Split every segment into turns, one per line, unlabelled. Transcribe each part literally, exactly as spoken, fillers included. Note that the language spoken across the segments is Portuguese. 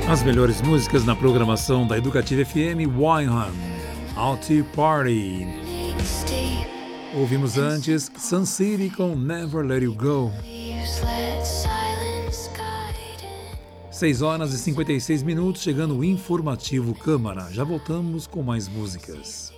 As melhores músicas na programação da Educativa F M, Wyham, Out Party. Ouvimos antes Sun City com Never Let You Go. seis horas e cinquenta e seis minutos, chegando o informativo Câmara. Já voltamos com mais músicas.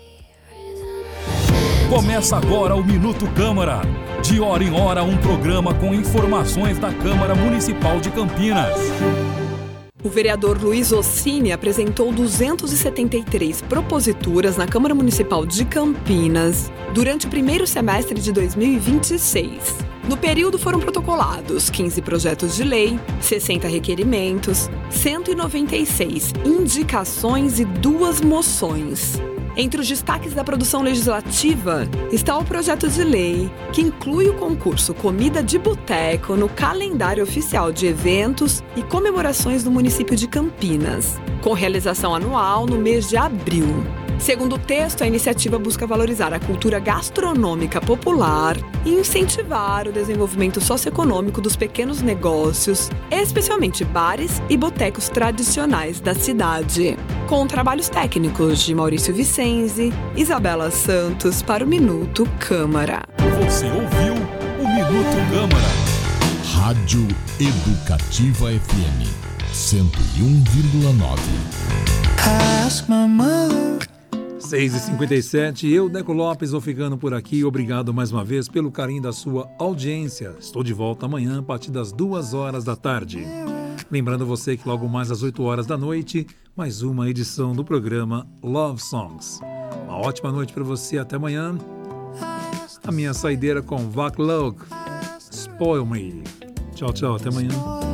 Começa agora o Minuto Câmara. De hora em hora, um programa com informações da Câmara Municipal de Campinas.
O vereador Luiz Ossini apresentou duzentas e setenta e três proposituras na Câmara Municipal de Campinas durante o primeiro semestre de dois mil e vinte e seis. No período foram protocolados quinze projetos de lei, sessenta requerimentos, cento e noventa e seis indicações e duas moções. Entre os destaques da produção legislativa está o projeto de lei que inclui o concurso Comida de Boteco no calendário oficial de eventos e comemorações do município de Campinas, com realização anual no mês de abril. Segundo o texto, a iniciativa busca valorizar a cultura gastronômica popular e incentivar o desenvolvimento socioeconômico dos pequenos negócios, especialmente bares e botecos tradicionais da cidade. Com trabalhos técnicos de Maurício Vicenzi, Isabela Santos para o Minuto Câmara.
Você ouviu o Minuto Câmara.
Rádio Educativa F M cento e um vírgula nove.
Ask my mother.
seis e cinquenta e sete, eu, Deco Lopes, vou ficando por aqui. Obrigado mais uma vez pelo carinho da sua audiência. Estou de volta amanhã a partir das duas horas da tarde. Lembrando você que logo mais às oito horas da noite, mais uma edição do programa Love Songs. Uma ótima noite para você, até amanhã. A minha saideira com Vaclog, Spoil Me. Tchau, tchau, até amanhã.